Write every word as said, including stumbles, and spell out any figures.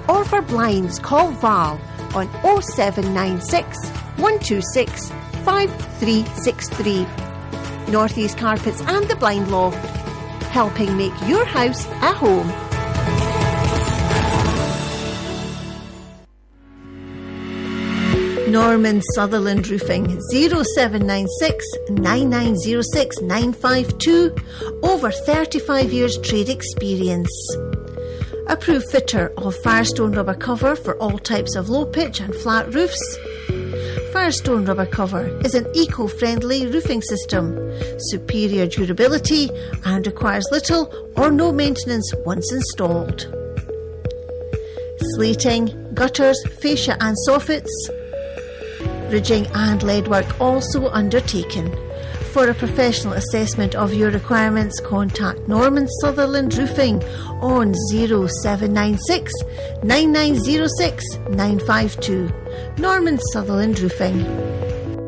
or for blinds, call Val on oh seven nine six, one two six, five three six three. Northeast Carpets and the Blind Loft, helping make your house a home. Norman Sutherland Roofing, oh seven nine six, nine nine oh six, nine five two. Over thirty-five years trade experience. Approved fitter of Firestone rubber cover for all types of low pitch and flat roofs. Firestone rubber cover is an eco-friendly roofing system, superior durability and requires little or no maintenance once installed. Slating, gutters, fascia and soffits, ridging and leadwork also undertaken. For a professional assessment of your requirements, contact Norman Sutherland Roofing on oh seven nine six, nine nine oh six, nine five two. Norman Sutherland Roofing.